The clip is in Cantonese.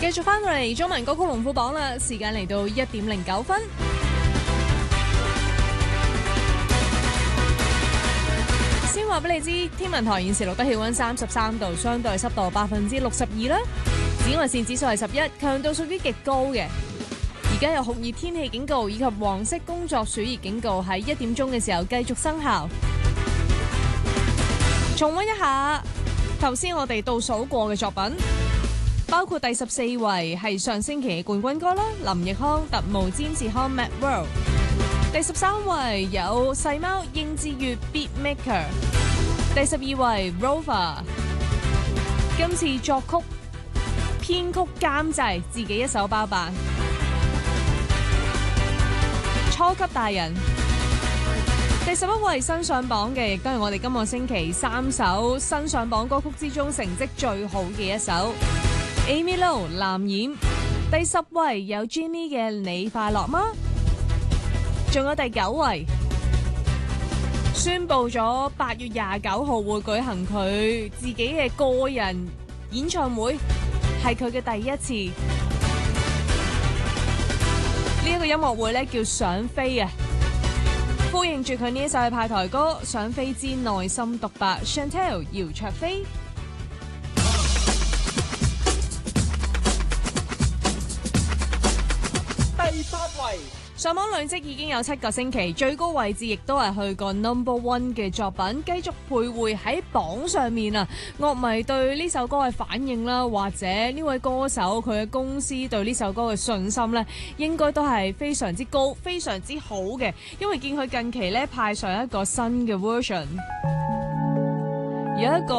繼續翻到嚟中文歌曲龍虎榜啦，時間嚟到1:09。先話俾你知，天文台現時錄得氣溫33度，相對濕度62%啦。紫外線指數係11，強度屬於極高嘅。而家有酷熱天氣警告以及黃色工作暑熱警告喺1點鐘嘅時候繼續生效。重溫一下頭先我哋倒數過嘅作品。包括第14位係上星期嘅冠軍歌啦，林奕匡特務詹士康 Mad World。第13位有細貓應智越 Beatmaker。第12位 Rover。今次作曲、編曲、監製自己一手包辦。初級大人。第11位新上榜嘅，亦都係我哋今個星期3首新上榜歌曲之中成績最好嘅一首。Amy Lo 藍染。第10位有 Jenny 嘅你快樂嗎？仲有第9位宣布咗8月29號會舉行佢自己嘅個人演唱會，係佢嘅第一次。呢一個音樂會咧叫想飛啊，呼應住佢呢一首嘅派台歌《想飛之內心獨白》，Chantel 姚焯菲。 第8位上榜累積已經有7個星期，最高位置亦都係去過 No.1 嘅作品，繼續徘徊喺榜上面啊！樂迷對呢首歌嘅反應啦，或者呢位歌手佢嘅公司對呢首歌嘅信心呢，應該都係非常之高、非常之好嘅，因為見佢近期呢派上一個新嘅 version，有一個